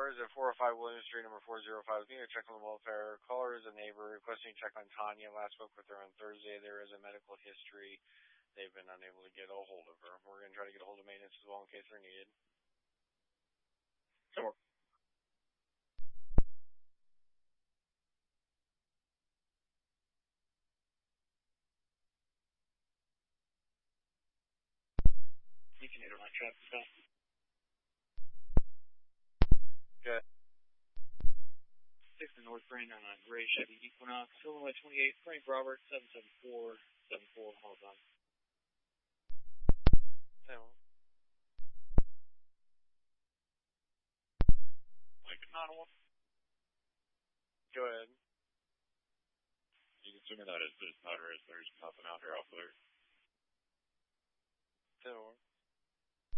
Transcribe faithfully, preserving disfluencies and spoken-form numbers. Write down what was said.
caller is at four oh five William Street, number four oh five. Need to check on the welfare. Caller is a neighbor requesting check on Tanya. Last spoke with her on Thursday. There is a medical history. They've been unable to get a hold of her. We're going to try to get a hold of maintenance as well in case they're needed. Sure. You can hit her on traffic stop. Good. six in North Brandon on Gray Chevy Equinox, Illinois twenty-eight, Frank Roberts, seven seven four seven four, hold on. No. Like nine one. Go ahead. You can assume that is this powder is there's nothing out here off there.